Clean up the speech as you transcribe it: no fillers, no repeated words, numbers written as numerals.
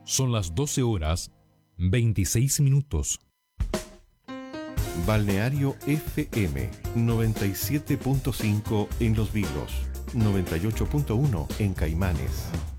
Son las 12 horas 26 minutos. Balneario FM 97.5 en Los Vilos, 98.1 en Caimanes.